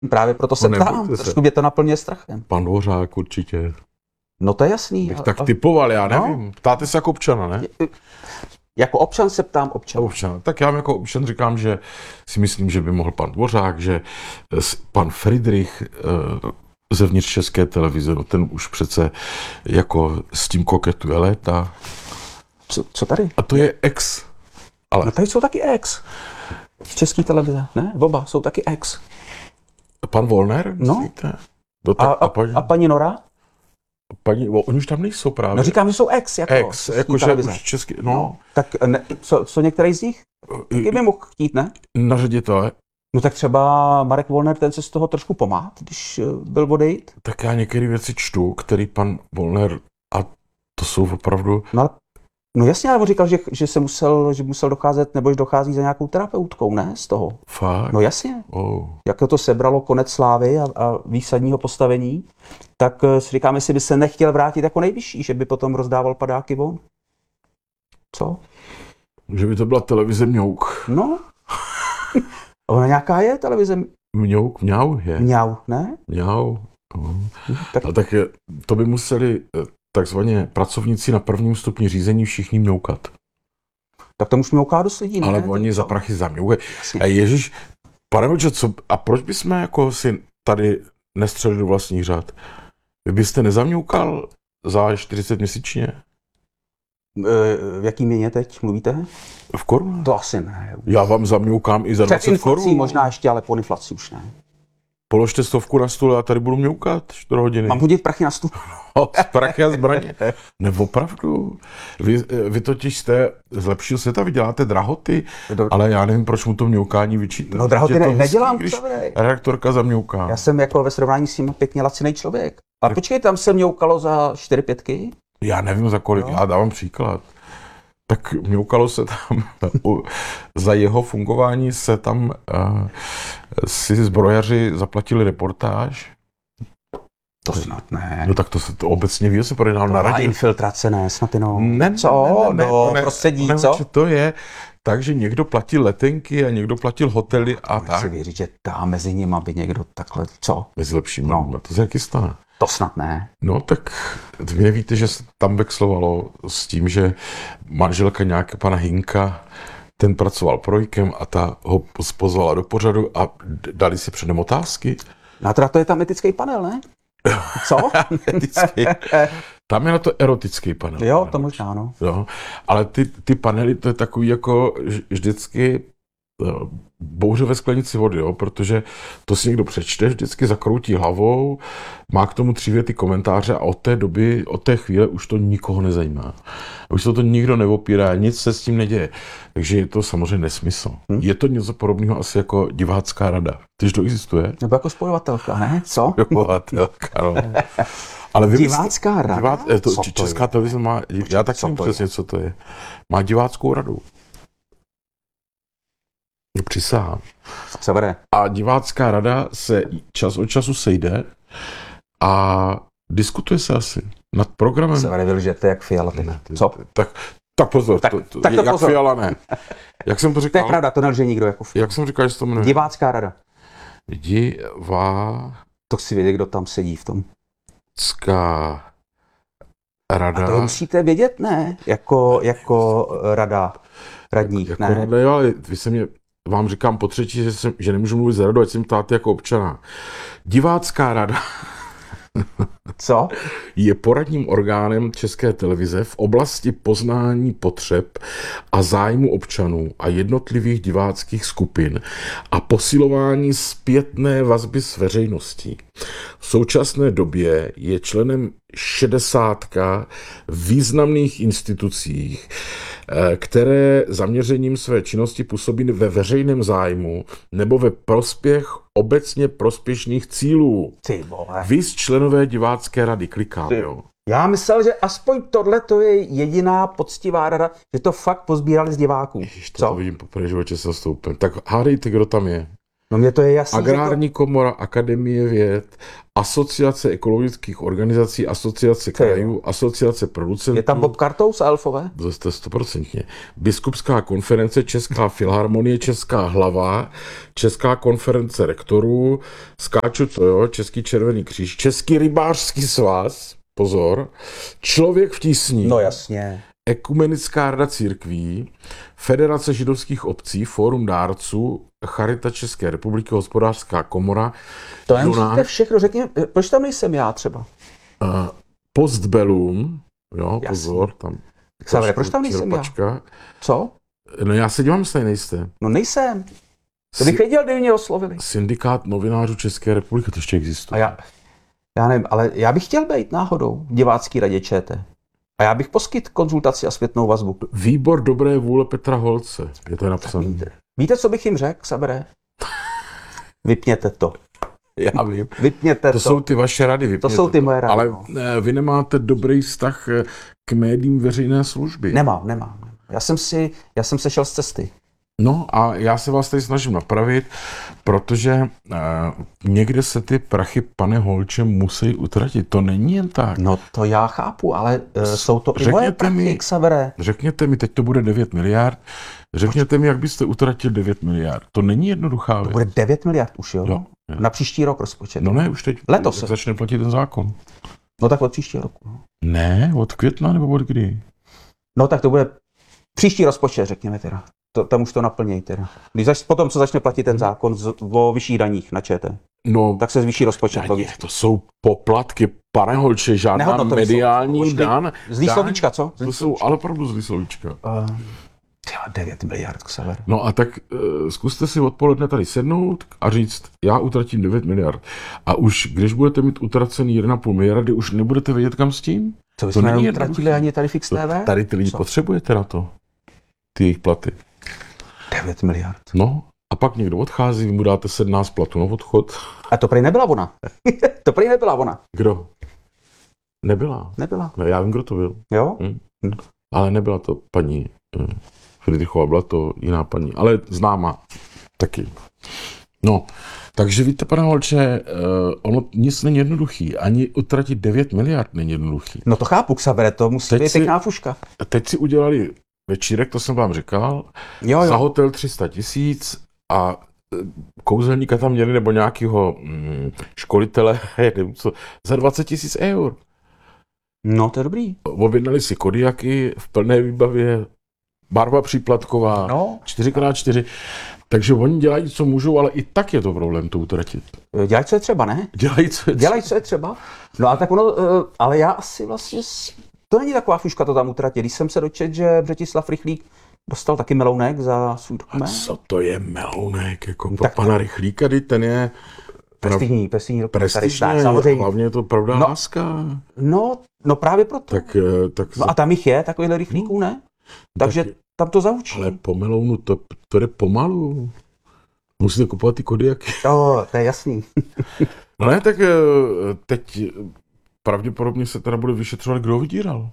Právě proto se ptám, trošku mě to naplňuje strachem. Pan Dvořák určitě. No to je jasný. Bych tak typoval, já nevím. No? Ptáte se jako občana, ne? Jako občan se ptám občana. Tak já jako občan říkám, že si myslím, že by mohl pan Dvořák, že pan Friedrich zevnitř České televize, no ten už přece jako s tím koketuje léta. Co tady? A to je ex. Ale... No tady jsou taky ex. Z České televize, ne? Oba jsou taky ex. Pan Wollner? No. A paní Nora? Oni už tam nejsou právě. No říkám, že jsou ex, jako že už český, no. Tak ne, co některý z nich? Taky by mohl chtít, ne? Na ředitele. No tak třeba Marek Wollner, ten se z toho trošku pomáhá, když byl odejít. Tak já některé věci čtu, který pan Wollner, a to jsou opravdu... No jasně, ale on říkal, že musel docházet, nebo že dochází za nějakou terapeutkou, ne? Z toho. Fakt? No jasně. Oh. Jak to sebralo konec slávy a výsadního postavení, tak si říkám, jestli by se nechtěl vrátit jako nejvyšší, že by potom rozdával padáky von. Co? Že by to byla televize Mňouk. No. Ona nějaká je televize? Mňouk, Mňau je. Mňau, ne? Mňau. Tak to by museli takzvaně pracovníci na prvním stupni řízení všichni mňoukat. Tak to už mňouká dost lidí, ne? Ale oni za prachy zamňoukají. Ježíš, pane Vlče, a proč bychom jako si tady nestřelili do vlastních řád? Vy byste nezamňoukal za 40 měsíčně? V jaký měně teď mluvíte? V korunách? To asi ne. Já vám zamňoukám i za 20 korun. Možná ještě, ale po inflaci už ne. Položte 100 na stůl a já tady budu mňoukat 4 hodiny. Mám hodit prachy na stůl? Prachy a zbraně. Nebo opravdu. Vy totiž jste zlepšil světa, vy děláte drahoty, ale já nevím, proč mu to mňoukání vyčítat. No drahoty nedělám, když redaktorka zamňouká. Já jsem jako ve srovnání s tím pěkně lacinej člověk. A počkej, tam se mňoukalo za 4-5? Já nevím za kolik, já dávám příklad. Tak mňoukalo se tam, za jeho fungování se tam si zbrojaři zaplatili reportáž. To snad ne. No tak to obecně ví, se projednal na radě. Infiltrace ne, snad jenom. Ne, prostředí, co? To je tak, že někdo platil letenky a někdo platil hotely a tak. Chci věřit, že tam mezi nimi by někdo takhle, co? Mezi lepším, no. To se jaký stane. To snad ne. No tak vy nevíte, že se tam vexlovalo s tím, že manželka nějaké pana Hinka, ten pracoval projkem a ta ho pozvala do pořadu a dali si předem otázky. No teda to je tam etický panel, ne? Co? Tam je na to erotický panel. Jo, to možná, no. Jo, ale ty panely, to je takový jako vždycky bouře ve sklenici vody, jo, protože to si někdo přečte, vždycky zakroutí hlavou, má k tomu 3 věty komentáře a od té chvíle už to nikoho nezajímá. Už se to nikdo neopírá, nic se s tím neděje. Takže je to samozřejmě nesmysl. Je to něco podobného asi jako divácká rada. Tyž to existuje? Nebo jako spojovatelka, ne? Co? Spojovatelka, no. Ale divácká rada? Česká televize má, já tak nevím přesně, co to je. Má diváckou radu. Přísahám. A divácká rada se čas od času sejde a diskutuje se asi nad programem. Severe, vy lžete jak Fiala. Co? Tak pozor, jak Fiala ne. Jak jsem to říkal? To je pravda, to nelže nikdo jako Fiala. Jak jsem říkal, že to jmenuje? Divácká rada. To chci vědět, kdo tam sedí v tom. Divácká rada. A to musíte vědět, ne? Jako rada radních, jako ne? Rada, jo, vy se mě... Vám říkám po třetí, že nemůžu mluvit za radu, ať se mi ptáte jako občana. Divácká rada Co? Je poradním orgánem České televize v oblasti poznání potřeb a zájmu občanů a jednotlivých diváckých skupin a posilování zpětné vazby s veřejností. V současné době je členem 60 významných institucích, které zaměřením své činnosti působí ve veřejném zájmu nebo ve prospěch obecně prospěšných cílů. Ty vole. Víc členové divácké rady, klikám, jo. Já myslel, že aspoň tohle to je jediná poctivá rada, že to fakt pozbírali z diváků. Ježiš, to vidím poprvé životě se stoupem. Tak hádejte, kdo tam je. No mně to je jasný, Agrární komora, Akademie věd, Asociace ekologických organizací, Asociace krajů, Asociace producentů. Je tam Bob Kartous a elfové? To jste 100%. Biskupská konference, Česká filharmonie, Česká hlava, Česká konference rektorů, skáču to jo, Český červený kříž, Český rybářský svaz, pozor, Člověk v tísni. No jasně. Ekumenická rada církví, Federace židovských obcí, Fórum dárců, Charita České republiky, Hospodářská komora. To nemusíte všechno, řekněme, proč tam nejsem já třeba? Postbellum, jo, Jasný. pozor, tam. Xavere, proč tam nejsem já? Co? No já se dívám, jestli nejste. No nejsem. To bych věděl, kdyby mě oslovili. Syndikát novinářů České republiky, to ještě existuje. A já nevím, ale já bych chtěl být náhodou v divácký radě ČT. A já bych poskytl konzultaci a zpětnou vazbu. Výbor dobré vůle Petra Holce, je to napsané. Víte, co bych jim řekl, Xabere? Vypněte to. Já vím. Vypněte To jsou ty vaše rady, vypněte To jsou ty moje rady. Ale no. vy nemáte dobrý vztah k médiím veřejné služby. Nemám. Já jsem sešel z cesty. No a já se vás tady snažím napravit, protože někde se ty prachy, pane Holče, musí utratit. To není jen tak. No to já chápu, ale jsou to i moje prachy, Xavere. Řekněte mi, teď to bude 9 miliard, řekněte mi, jak byste utratil 9 miliard. To není jednoduchá věc. To bude 9 miliard už, jo? Jo. Na příští rok rozpočet. No ne, už teď Letos začne platit ten zákon. No tak od příštího roku. No. Ne, od května nebo od kdy? No tak to bude příští rozpočet, řekněme teda. Tam už to naplněj teda. Potom, co začne platit ten zákon o vyšších daních na ČT, No, tak se zvýší rozpočet. to jsou poplatky, pane Holče, žádná mediální dan. Zlý slovíčka, co? To jsou ale opravdu zlý slovíčka. 9 miliard, Xaver. No a tak zkuste si odpoledne tady sednout a říct, já utratím 9 miliard. A už když budete mít utracený 1,5 miliardy, už nebudete vědět, kam s tím? Co bychom neutratili ani tady Fix TV? Tady ty lidi potřebujete na to. Ty jejich platy. 9 miliard. No, a pak někdo odchází, vy mu dáte 17 platů na odchod. A to prý nebyla ona. To prý nebyla ona. Kdo? Nebyla. No, já vím, kdo to byl. Jo? Ale nebyla to paní Friedrichová, byla to jiná paní, ale známá taky. No, takže víte, pane Holče, ono nic není jednoduchý. Ani utratit 9 miliard není jednoduchý. No to chápu, Xavere, to musí být pěkná fuška. Teď si udělali večírek, to jsem vám říkal, jo. Za hotel 300 000 a kouzelníka tam měli, nebo nějakého školitele, nevím co, za 20 000 eur. No, to je dobrý. Objednali si kodiaky v plné výbavě, barva příplatková, 4x4. Takže oni dělají, co můžou, ale i tak je to problém to utratit. Dělají, co je třeba, ne? Dělají, co je třeba. No a tak ono, ale já asi vlastně, to není taková fuška to tam utratit. Když jsem se dočetl, že Břetislav Rychlík dostal taky melounek za svůj dokument. A co to je melounek? Jako tak pana Rychlíka, ten je prestižní prestižní, samozřejmě. Hlavně je to pravda láska. No právě proto. Tak no a tam jich je, takovýhle rychlíků, ne? Takže tam to zaučí. Ale po melounu to jde pomalu. Musíte kupovat ty kodiaky. To je jasný. No ne, tak teď pravděpodobně se teda bude vyšetřovat, kdo ho vydíral.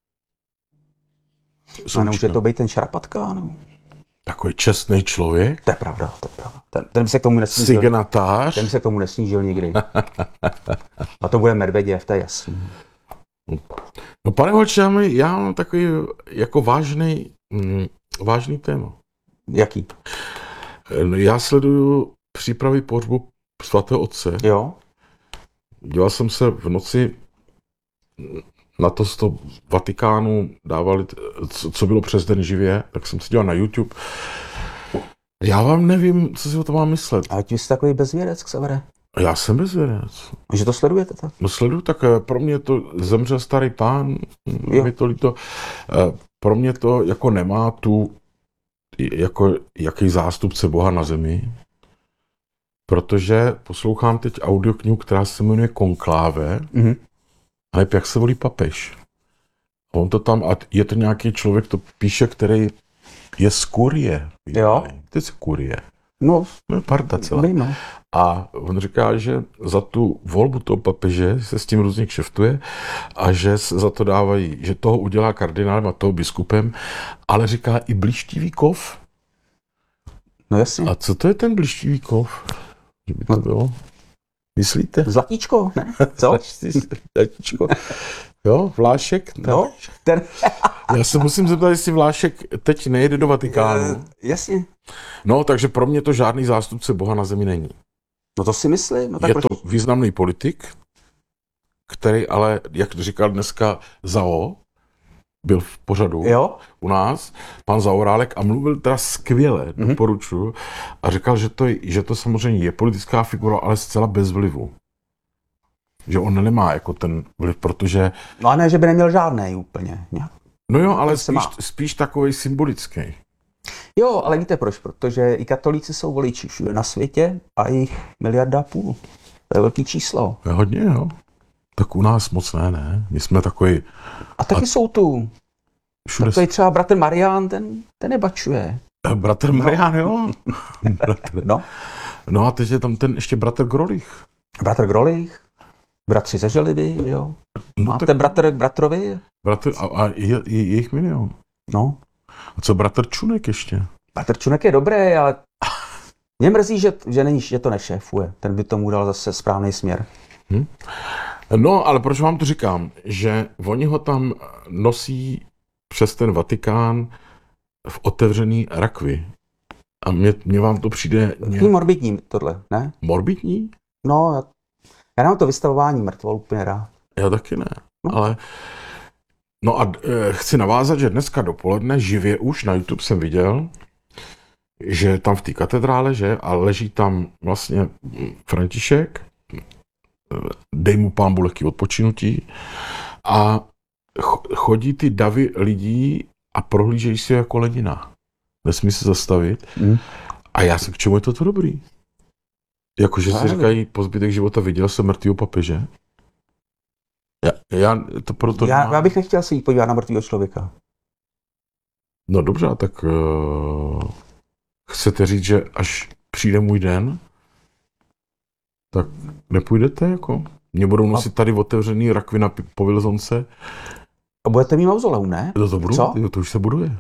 A nemůže to být ten Šarapatka, nebo? Takový čestný člověk. To je pravda. Ten by se k tomu nesnížil. Signatář. Ten by se k tomu nesnížil nikdy. A to bude Medveděv, to je jasný. No pane Holče, já mám takový jako vážný téma. Jaký? Já sleduju přípravy pohřbu svatého otce. Jo. Díval jsem se v noci na to z toho Vatikánu, dávali, co bylo přes den živě, tak jsem se díval na YouTube. Já vám nevím, co si o tom mám myslet. A ty jsi takový bezvědec, Xavere. Já jsem bezvědec. Že to sledujete tak? No sleduju, tak pro mě to zemřel starý pán, mi to líto. Pro mě to jako nemá tu, jako jaký zástupce Boha na zemi, protože poslouchám teď audioknihu, která se jmenuje Konkláve, ale jak se volí papež. A on to tam, a je to nějaký člověk, to píše, který je z kurie. Jo. Ty jsi kurie. No, parta celá. No. A on říká, že za tu volbu toho papeže se s tím různě kšeftuje a že se za to dávají, že toho udělá kardinálem a toho biskupem, ale říká i blištivý kov. No jasně. A co to je ten blištivý kov? Že by to bylo? Myslíte? Zlatíčko, ne? Co? Zlatíčko. Jo, Vlášek? No, ten... Já se musím zeptat, jestli Vlášek teď nejede do Vatikánu. Jasně. No, takže pro mě to žádný zástupce Boha na zemi není. No to si myslím. No, tak je to významný politik, který ale, jak říkal dneska Zao, byl v pořadu u nás, pan Zaorálek, a mluvil teda skvěle, doporučuji, a říkal, že to samozřejmě je politická figura, ale zcela bez vlivu. Že on nemá jako ten vliv, protože... No a ne, že by neměl žádnej úplně. Ne? No jo, ale spíš takovej symbolický. Jo, ale víte proč? Protože i katolíci jsou voliči všude na světě a jich 1,5 miliardy. To je velký číslo. Je hodně, jo. Tak u nás moc ne. My jsme takový... A taky jsou tu. Takový třeba bratr Marián, ten nebačuje. Bratr Marián, jo. No a teď je tam ten ještě bratr Grolich. Bratr Grolich, bratři ze Želivy, jo. No, a ten bratr bratrovi. A je jich milion. No. A co bratr Čunek ještě? Bratr Čunek je dobrý, ale mě mrzí, že to nešéfuje. Ten by tomu dal zase správný směr. No, ale proč vám to říkám? Že oni ho tam nosí přes ten Vatikán v otevřený rakvi. A mně vám to přijde... Morbidní tohle, ne? Morbidní? No, já mám to vystavování mrtvol úplně rád. Já taky ne, ale... No a chci navázat, že dneska dopoledne živě už na YouTube jsem viděl, že tam v té katedrále, že, a leží tam vlastně František, dej mu pánbu lehký odpočinutí, a chodí ty davy lidí a prohlížejí si jako Lenina. Nesmí se zastavit. A já jsem, k čemu je to dobrý? Jakože si říkají, po zbytek života viděl jsem mrtvýho papeže. Já bych nechtěl se jít podívat na mrtvýho člověka. No dobře, tak chcete říct, že až přijde můj den, tak nepůjdete jako? Mě budou nosit tady otevřený rakvy na povilzonce. A budete mít mauzoleum, ne? To budu, co? To už se buduje.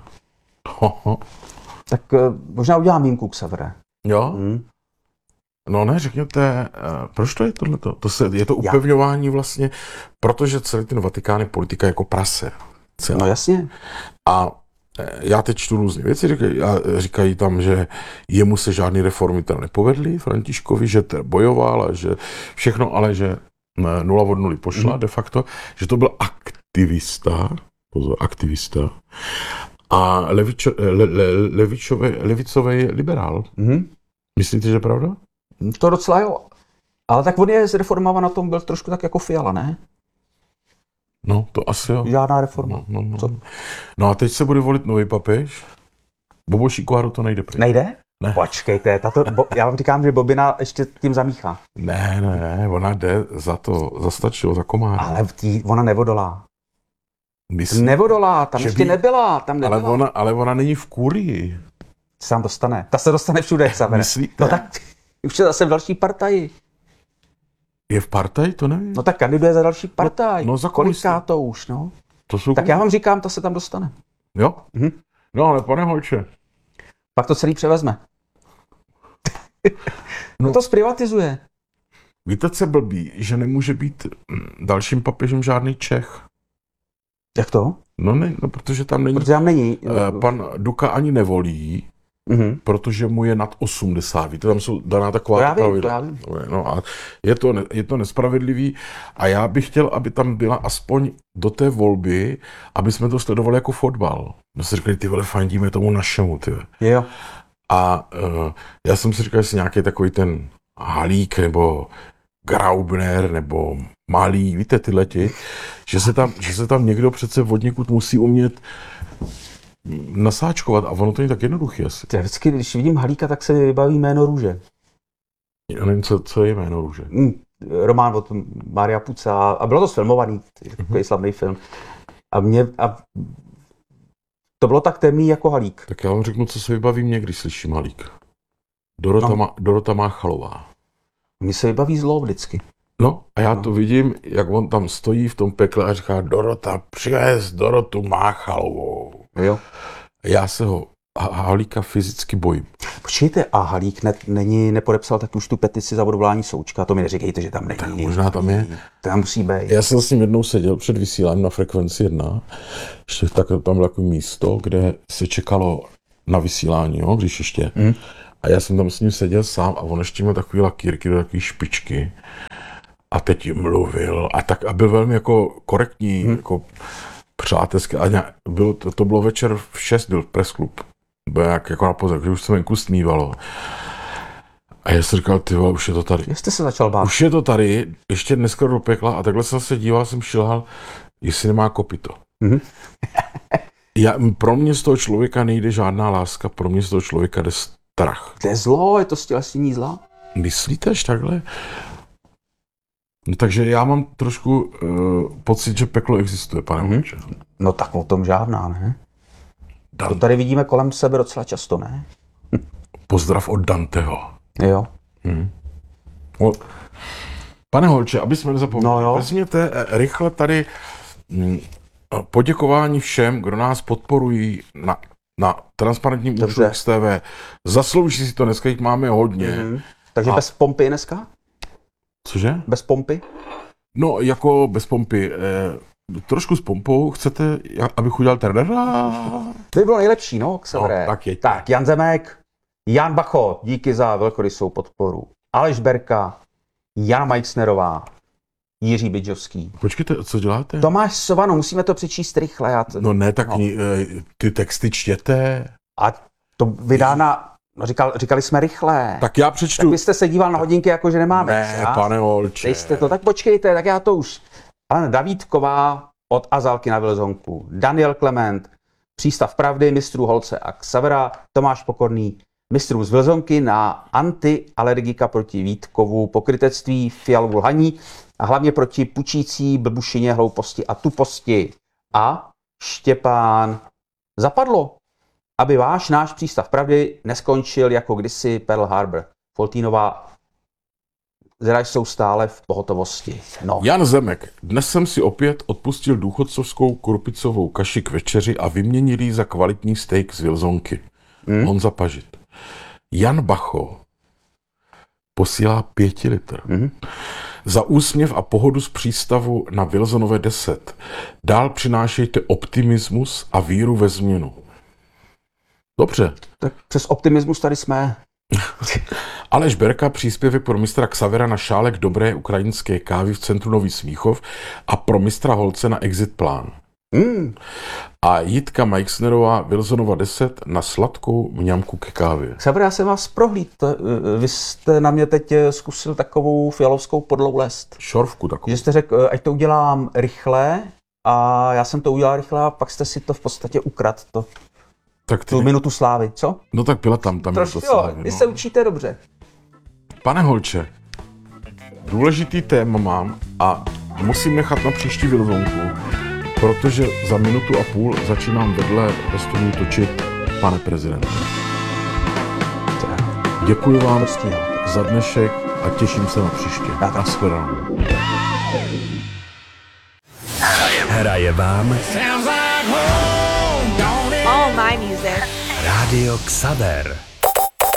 Tak možná udělám výjimku, Xavere. Jo? No ne, řekněte, proč to je tohleto? Je to upevňování vlastně, protože celý ten Vatikán je politika jako prase. No jasně. A já teď čtu různé věci, říkají tam, že jemu se žádný reformy tam nepovedly, Františkovi, že bojoval a že všechno, ale že 0 od 0 pošla de facto, že to byl aktivista a levicový liberál. Myslíte, že je pravda? To docela jo. Ale tak on je zreformovat na tom, byl trošku tak jako Fiala, ne? No, to asi jo. Žádná reforma. No a teď se bude volit nový papež. Bobo Šikváru to nejde pryč. Nejde? Ne. Počkejte, já vám říkám, že Bobina ještě tím zamíchá. Ne, ona jde zastačilo, za komára. Ale ona nevodolá. Myslím, nevodolá, tam ještě nebyla. Ale ona není v kurii. Se tam dostane. Ta se dostane všude, Xavere. Myslíte? No tak už je zase v další partaji. Je v partaji? To nevím. No tak kandiduje za další partaj. No za koliká to už, no. Tak já vám říkám, ta se tam dostane. Jo? No ale pane Hojče. Pak to celý převezme. No to zprivatizuje. Víte, co blbý, že nemůže být dalším papežem žádný Čech. Jak to? No protože tam není. Protože tam není. Pan Duka ani nevolí, protože mu je nad 80. Víte, tam jsou daná taková pravidla. No a je to nespravedlivý a já bych chtěl, aby tam byla aspoň do té volby, aby jsme to sledovali jako fotbal. My si říkali, ty vole, fandíme tomu našemu, ty. Jo. A já jsem si říkal, jestli nějaký takový ten Halík nebo Graubner nebo Malý, víte, tyhleti, že se tam někdo přece odněkud musí umět nasáčkovat a ono to není tak jednoduché asi. Vždycky, když vidím Halíka, tak se mi vybaví Jméno růže. Já nevím, co je Jméno růže. Román od Mária Puca a bylo to sfilmovaný, takový slavný film. A to bylo tak temný jako Halík. Tak já vám řeknu, co se vybaví mě, když slyším Halík. Dorota Máchalová. Mně se vybaví zlo vždycky. No a já to vidím, jak on tam stojí v tom pekle a říká, Dorota, přivez Dorotu Máchalovou. Jo. Já se ho Halíka fyzicky bojím. Počkejte, a Halík nepodepsal taky už tu petici za odvolání Součka? To mi neříkejte, že tam není. Tak možná tam je. Tam musí být. Já jsem s ním jednou seděl před vysíláním na Frekvenci 1. Ještě tam bylo takové místo, kde se čekalo na vysílání, jo, když ještě. A já jsem tam s ním seděl sám a on ještě měl takový lakýrky, takové špičky. A teď jim mluvil a byl velmi jako korektní, jako přátelský. A to bylo večer v 6, byl pressklub. Byl jako na pozor, když už se venku stmívalo. A já jsem říkal, ty vole, už je to tady. Jste se začal bát. Už je to tady, ještě dneska do pekla a takhle jsem se díval, jsem šilhal, jestli nemá kopyto. Pro mě z toho člověka nejde žádná láska, pro mě z toho člověka jde strach. To je zlo, je to stělesnění zla? Myslíte až takhle? No, takže já mám trošku pocit, že peklo existuje, pane Holče. No tak o tom žádná, ne? To tady vidíme kolem sebe docela často, ne? Pozdrav od Danteho. Jo. Pane Holče, aby jsme nezapomněli, vezměte rychle tady poděkování všem, kdo nás podporují na transparentním účtu XTV. Zaslouží si to, dneska jich máme hodně. Takže bez pompy dneska? Cože? Bez pompy? No, jako bez pompy. Trošku s pompou. Chcete, abych udělal trdera? To by bylo nejlepší, no, Xavere. Tak, Jan Zemek, Jan Bacho, díky za velkorysou podporu. Aleš Berka, Jana Majksnerová, Jiří Bydžovský. Počkejte, co děláte? Tomáš Sovano, musíme to přečíst rychle. No ne, tak ty texty čtěte. A to vydá na... No říkali jsme rychle. Tak já přečtu. Tak vy jste se díval na hodinky, jako že nemáme. Ne, pane Holče. Jste to, tak počkejte, tak já to už. Alena Davídková od Azalky na Vilzonku, Daniel Klement, Přístav pravdy, mistrů Holce a Xavera, Tomáš Pokorný, mistrů z Vilzonky na antialergika proti Vítkovu, pokrytectví, fialovu lhaní a hlavně proti pučící blbušině, hlouposti a tuposti. A Štěpán Zapadlo, aby náš Přístav pravdy neskončil jako kdysi Pearl Harbor. Foltínová zraj jsou stále v pohotovosti. No. Jan Zemek. Dnes jsem si opět odpustil důchodcovskou krupicovou kaši k večeři a vyměnil ji za kvalitní steak z Vilzonky. Honza Pažit. Jan Bacho posílá 5 litr. Za úsměv a pohodu z přístavu na Vilzonové 10. Dál přinášejte optimismus a víru ve změnu. Dobře. Tak přes optimismus tady jsme. Aleš Berka, příspěvek pro mistra Xavera na šálek dobré ukrajinské kávy v centru Nový Smíchov a pro mistra Holce na exit plán. A Jitka Majksnerová, Vilzonova 10 na sladkou mňamku ke kávě. Xaver, já jsem vás prohlíd. Vy jste na mě teď zkusil takovou fialovskou podlou lest. Šorvku takovou. Že jste řekl, ať to udělám rychle a já jsem to udělal rychle a pak jste si to v podstatě ukradl. Tu minutu slávy, co? No tak byla tam minutu slávy. Vy se učíte dobře. Pane Holče, důležitý téma mám a musím nechat na příští Vilzonku, protože za 1,5 minuty začínám vedle ve studiu točit Pane prezidente. Děkuji vám za dnešek a těším se na příště. Nashledanou. Hraje vám All My Music. Rádio Xaver.